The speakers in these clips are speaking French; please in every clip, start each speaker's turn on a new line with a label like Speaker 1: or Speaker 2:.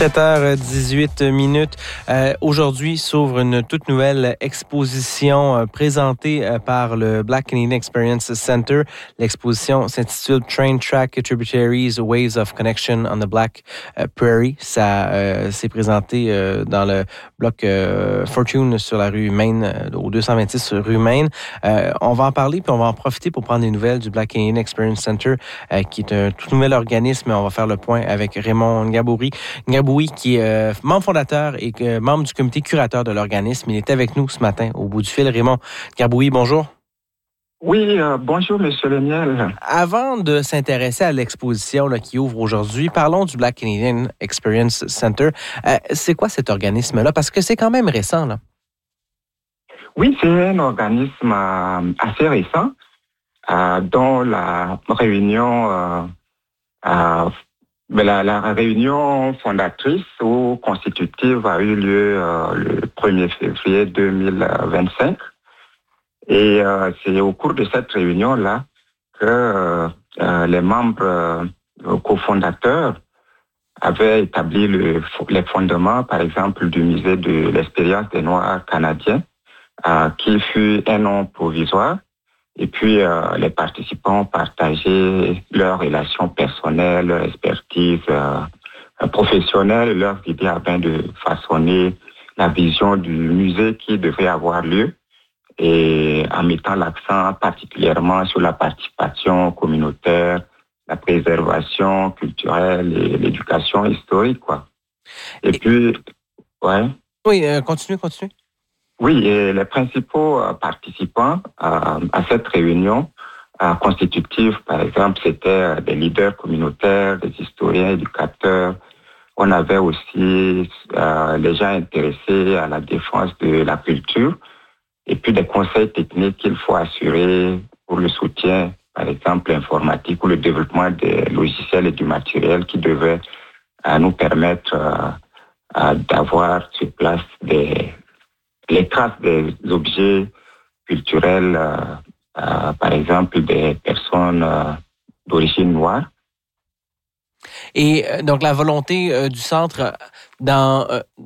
Speaker 1: 17h18. Aujourd'hui s'ouvre une toute nouvelle exposition présentée par le Black Canadian Experience Center. L'exposition s'intitule Train Track Tributaries, Waves of Connection on the Black Prairie. Ça s'est présenté dans le bloc Fortune sur la rue Main, au 226 rue Main. On va en parler puis on va en profiter pour prendre des nouvelles du Black Canadian Experience Center, qui est un tout nouvel organisme. On va faire le point avec Raymond Ngaboury, qui est membre fondateur et membre du comité curateur de l'organisme. Il est avec nous ce matin au bout du fil. Raymond Ngaboury, bonjour.
Speaker 2: Oui, bonjour, M. Lemiel.
Speaker 1: Avant de s'intéresser à l'exposition qui ouvre aujourd'hui, parlons du Black Canadian Experience Center. C'est quoi cet organisme-là? Parce que c'est quand même récent, là.
Speaker 2: Oui, c'est un organisme assez récent, dont la réunion la réunion fondatrice ou constitutive a eu lieu le 1er février 2025. Et c'est au cours de cette réunion-là que les membres cofondateurs avaient établi les fondements, par exemple, du musée de l'expérience des Noirs canadiens, qui fut un nom provisoire. Et puis, les participants ont partagé leurs relations personnelles, leur expertise professionnelle, leurs idées afin de façonner la vision du musée qui devrait avoir lieu, et en mettant l'accent particulièrement sur la participation communautaire, la préservation culturelle et l'éducation historique, quoi. Et puis, ouais.
Speaker 1: Oui, continue.
Speaker 2: Oui, et les principaux participants à cette réunion constitutive, par exemple, c'était des leaders communautaires, des historiens, éducateurs. On avait aussi les gens intéressés à la défense de la culture et puis des conseils techniques qu'il faut assurer pour le soutien, par exemple, informatique ou le développement des logiciels et du matériel qui devaient nous permettre d'avoir sur place les traces des objets culturels, par exemple des personnes d'origine noire.
Speaker 1: Et donc la volonté du centre dans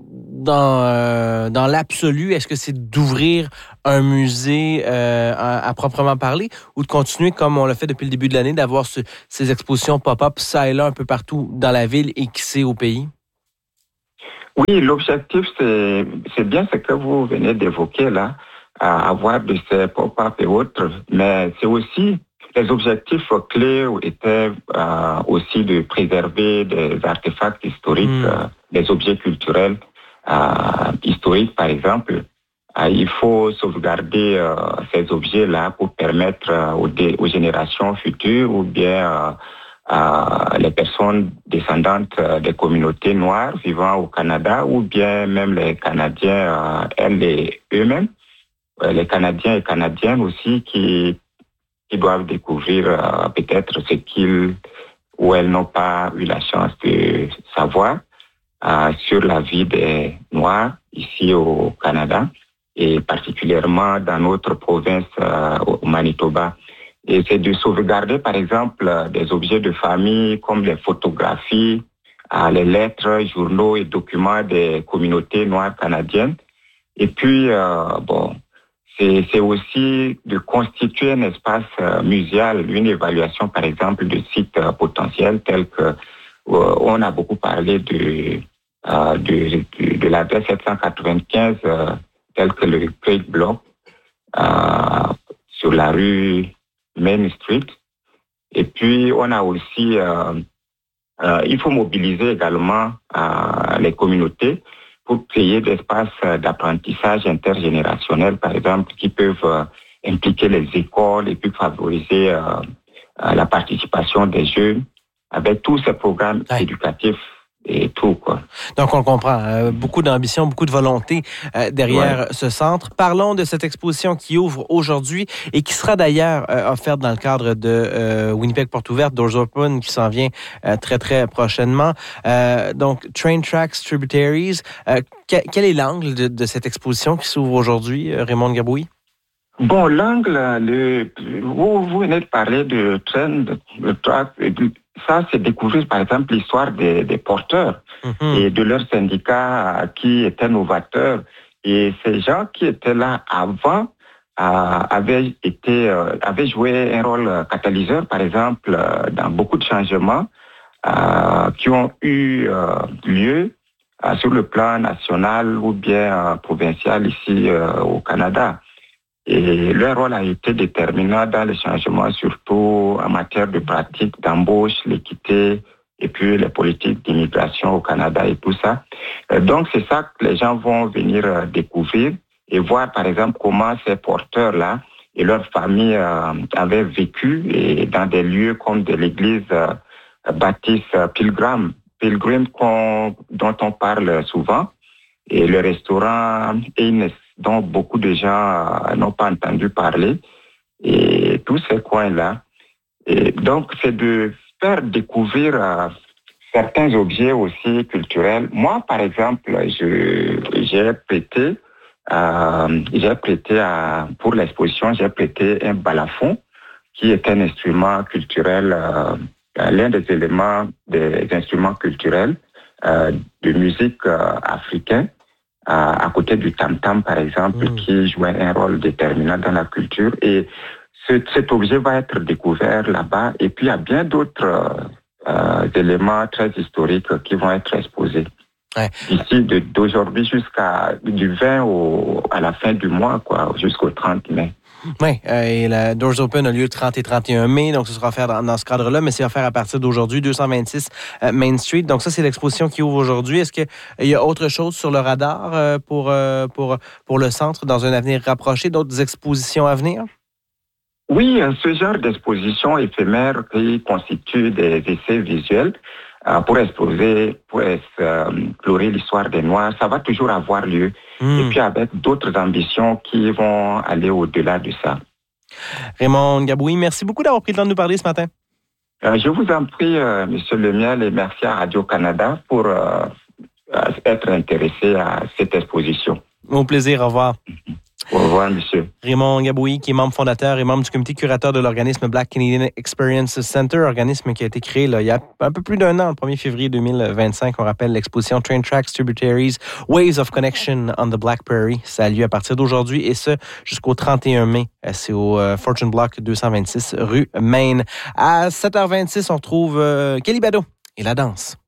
Speaker 1: l'absolu, est-ce que c'est d'ouvrir un musée à proprement parler ou de continuer comme on l'a fait depuis le début de l'année, d'avoir ces expositions pop-up ça et là un peu partout dans la ville et qui sait au pays?
Speaker 2: Oui, l'objectif, c'est bien ce que vous venez d'évoquer là, avoir de ces pop-up et autres, mais c'est aussi, les objectifs clés étaient aussi de préserver des artefacts historiques, des objets culturels historiques, par exemple. Il faut sauvegarder ces objets-là pour permettre aux générations futures ou bien les personnes descendantes des communautés noires vivant au Canada ou bien même les Canadiens eux-mêmes, les Canadiens et Canadiennes aussi qui doivent découvrir peut-être ce qu'ils ou elles n'ont pas eu la chance de savoir sur la vie des Noirs ici au Canada et particulièrement dans notre province au Manitoba. Et c'est de sauvegarder, par exemple, des objets de famille comme les photographies, les lettres, journaux et documents des communautés noires canadiennes. Et puis, c'est aussi de constituer un espace muséal, une évaluation, par exemple, de sites potentiels tels que on a beaucoup parlé de l'adresse 795, tel que le Great Block, sur la rue Main Street. Et puis, on a aussi, il faut mobiliser également les communautés pour créer des espaces d'apprentissage intergénérationnel, par exemple, qui peuvent impliquer les écoles et puis favoriser la participation des jeunes avec tous ces programmes éducatifs et tout, quoi.
Speaker 1: Donc, on comprend. Beaucoup d'ambition, beaucoup de volonté derrière ce centre. Parlons de cette exposition qui ouvre aujourd'hui et qui sera d'ailleurs offerte dans le cadre de Winnipeg Porte Ouverte, Doors Open, qui s'en vient très, très prochainement. Donc, Train Tracks Tributaries. Quel est l'angle de cette exposition qui s'ouvre aujourd'hui, Raymond Ngaboury?
Speaker 2: Bon, l'angle, vous venez de parler de track, ça c'est découvrir par exemple l'histoire des porteurs et de leurs syndicats qui étaient novateurs. Et ces gens qui étaient là avant avaient joué un rôle catalyseur, par exemple, dans beaucoup de changements qui ont eu lieu sur le plan national ou bien provincial ici au Canada. Et leur rôle a été déterminant dans les changements, surtout en matière de pratiques d'embauche, l'équité et puis les politiques d'immigration au Canada et tout ça. Donc, c'est ça que les gens vont venir découvrir et voir, par exemple, comment ces porteurs-là et leurs familles avaient vécu et dans des lieux comme de l'église baptiste Pilgrim dont on parle souvent, et le restaurant Innes, dont beaucoup de gens n'ont pas entendu parler, et tous ces coins-là. Et donc, c'est de faire découvrir certains objets aussi culturels. Moi, par exemple, j'ai prêté pour l'exposition, j'ai prêté un balafon, qui est un instrument culturel, l'un des éléments des instruments culturels de musique africaine, à côté du tam-tam, par exemple, qui jouait un rôle déterminant dans la culture. Et cet objet va être découvert là-bas. Et puis, il y a bien d'autres éléments très historiques qui vont être exposés. Ouais. Ici, d'aujourd'hui du 20 à la fin du mois, jusqu'au 30 mai.
Speaker 1: Oui, et la Doors Open a lieu le 30 et 31 mai, donc ce sera fait dans ce cadre-là, mais c'est offert à partir d'aujourd'hui, 226 Main Street. Donc ça, c'est l'exposition qui ouvre aujourd'hui. Est-ce qu'il y a autre chose sur le radar pour le centre dans un avenir rapproché, d'autres expositions à venir?
Speaker 2: Oui, ce genre d'exposition éphémère qui constitue des essais visuels pour explorer l'histoire des Noirs, ça va toujours avoir lieu. Et puis avec d'autres ambitions qui vont aller au-delà de ça.
Speaker 1: Raymond Ngabouis, merci beaucoup d'avoir pris le temps de nous parler ce matin.
Speaker 2: Je vous en prie, M. Lemiel, et merci à Radio-Canada pour être intéressé à cette exposition.
Speaker 1: Au plaisir, au revoir.
Speaker 2: Au revoir, monsieur.
Speaker 1: Raymond Ngabouis, qui est membre fondateur et membre du comité curateur de l'organisme Black Canadian Experience Center, organisme qui a été créé il y a un peu plus d'un an, le 1er février 2025. On rappelle l'exposition Train Tracks, Tributaries, Waves of Connection on the Black Prairie. Ça a lieu à partir d'aujourd'hui et ce, jusqu'au 31 mai. C'est au Fortune Block 226 rue Main. À 7h26, on retrouve Kelly Bado et la danse.